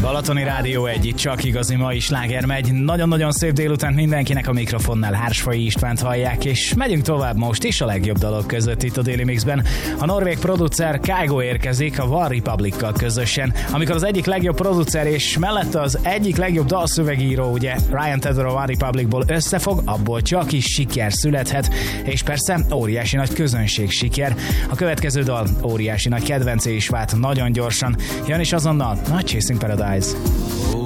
Balatoni Rádió 1, itt csak igazi mai sláger megy. Nagyon-nagyon szép délután mindenkinek, a mikrofonnál Hársfai Istvánt hallják, és megyünk tovább most is a legjobb dalok között itt a Daily Mixben. A norvég producer Kygo érkezik a One Republic-kal közösen, amikor az egyik legjobb producer és mellette az egyik legjobb dalszövegíró, ugye Ryan Tedder a One Republicból összefog, abból csak is siker születhet, és persze óriási nagy közönség siker. A következő dal óriási nagy kedvencé is vált nagyon gyorsan. Jön is azonnal, Not Chasing Paradise.